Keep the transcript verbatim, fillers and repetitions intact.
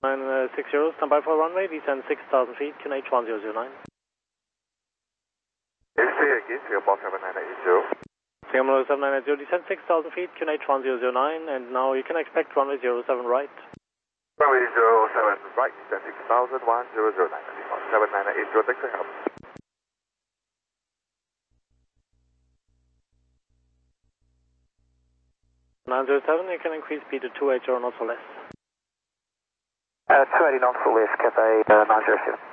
nine six zero, stand by for runway, descend six thousand feet, Q N H one zero zero nine. Say again, Singapore seven nine eight zero. Singapore seven nine eight zero, descend six thousand feet, Q N H one zero zero nine, and now you can expect runway zero seven right. Runway zero seven right, descend six thousand, one zero zero nine, seven nine eight zero, thanks for your help. nine zero seven, you can increase speed to two eighty knots or less. Uh, two eighty knots or less, Cathay uh, nine zero seven.